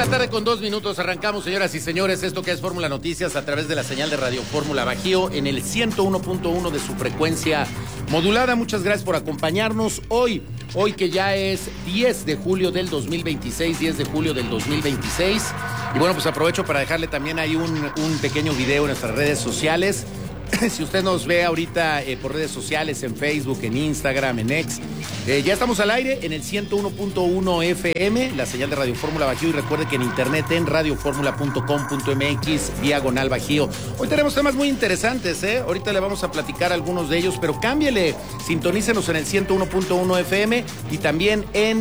2:02. Arrancamos, señoras y señores, esto que es Fórmula Noticias a través de la señal de Radio Fórmula Bajío en el 101.1 de su frecuencia modulada. Muchas gracias por acompañarnos hoy que ya es 10 de julio del 2026, 10 de julio del 2026. Y bueno, pues aprovecho para dejarle también ahí un pequeño video en nuestras redes sociales. Si usted nos ve ahorita por redes sociales, en Facebook, en Instagram, en X, ya estamos al aire en el 101.1 FM, la señal de Radio Fórmula Bajío, y recuerde que en internet en radioformula.com.mx/Bajío. Hoy tenemos temas muy interesantes, ahorita le vamos a platicar algunos de ellos, pero cámbiele, sintonícenos en el 101.1 FM y también en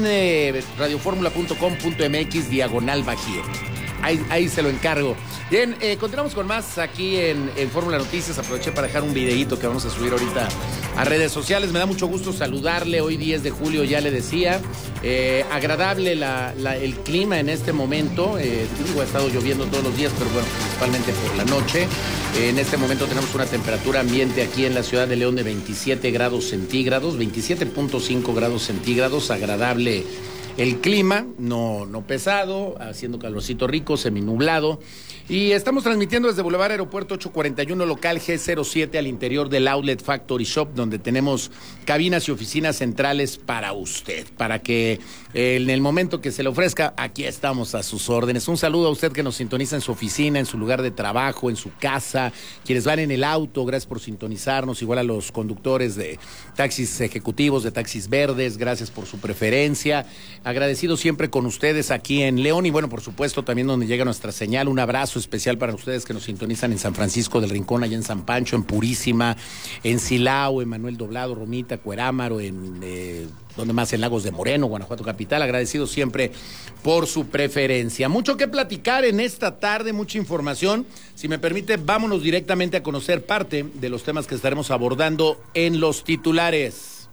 radioformula.com.mx/Bajío. Ahí se lo encargo. Bien, continuamos con más aquí en Fórmula Noticias. Aproveché para dejar un videíto que vamos a subir ahorita a redes sociales. Me da mucho gusto saludarle. Hoy 10 de julio, ya le decía. Agradable el clima en este momento. Ha estado lloviendo todos los días, pero bueno, principalmente por la noche. En este momento tenemos una temperatura ambiente aquí en la ciudad de León de 27 grados centígrados, 27.5 grados centígrados. Agradable el clima, no pesado, haciendo calorcito rico, seminublado. Y estamos transmitiendo desde Boulevard Aeropuerto 841, local G07, al interior del Outlet Factory Shop, donde tenemos cabinas y oficinas centrales para usted, para que en el momento que se le ofrezca, aquí estamos a sus órdenes. Un saludo a usted que nos sintoniza en su oficina, en su lugar de trabajo, en su casa, quienes van en el auto, gracias por sintonizarnos, igual a los conductores de taxis ejecutivos, de taxis verdes, gracias por su preferencia. Agradecido siempre con ustedes aquí en León y bueno, por supuesto también donde llega nuestra señal. Un abrazo especial para ustedes que nos sintonizan en San Francisco del Rincón, allá en San Pancho, en Purísima, en Silao, en Manuel Doblado, Romita, Cuerámaro, donde más, en Lagos de Moreno, Guanajuato capital. Agradecido siempre por su preferencia. Mucho que platicar en esta tarde, mucha información. Si me permite, vámonos directamente a conocer parte de los temas que estaremos abordando en los titulares.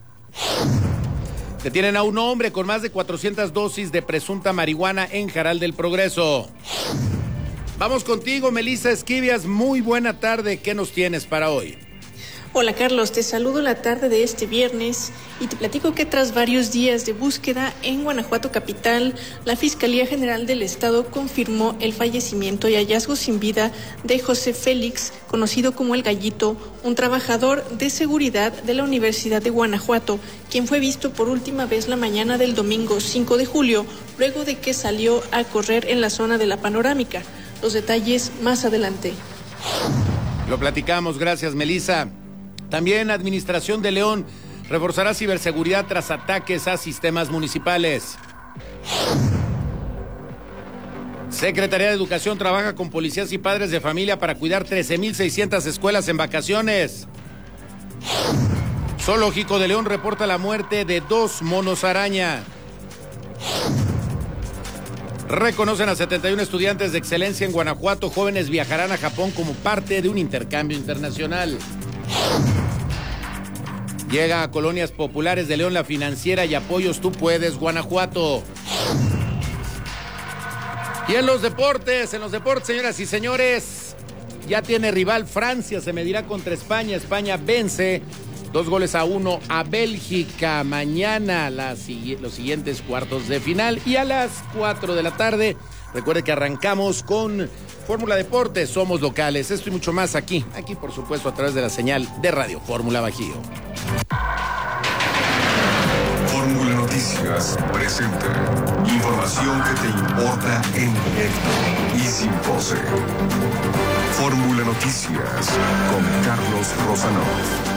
Detienen a un hombre con más de 400 dosis de presunta marihuana en Jaral del Progreso. Vamos contigo, Melissa Esquivias. Muy buena tarde. ¿Qué nos tienes para hoy? Hola Carlos, te saludo la tarde de este viernes y te platico que tras varios días de búsqueda en Guanajuato capital, la Fiscalía General del Estado confirmó el fallecimiento y hallazgo sin vida de José Félix, conocido como El Gallito, un trabajador de seguridad de la Universidad de Guanajuato, quien fue visto por última vez la mañana del domingo 5 de julio, luego de que salió a correr en la zona de la Panorámica. Los detalles más adelante. Lo platicamos, gracias Melissa. También Administración de León reforzará ciberseguridad tras ataques a sistemas municipales. Secretaría de Educación trabaja con policías y padres de familia para cuidar 13,600 escuelas en vacaciones. Zoológico de León reporta la muerte de 2 monos araña. Reconocen a 71 estudiantes de excelencia en Guanajuato. Jóvenes viajarán a Japón como parte de un intercambio internacional. Llega a colonias populares de León la Financiera y apoyos Tú Puedes, Guanajuato. Y en los deportes, señoras y señores, ya tiene rival Francia, se medirá contra España. España vence 2-1 a Bélgica. Mañana los siguientes cuartos de final y a las 4 de la tarde. Recuerde que arrancamos con Fórmula Deportes, somos locales. Esto y mucho más aquí por supuesto a través de la señal de Radio Fórmula Bajío. Fórmula Noticias presenta información que te importa en directo y sin pose. Fórmula Noticias con Carlos Rosanov.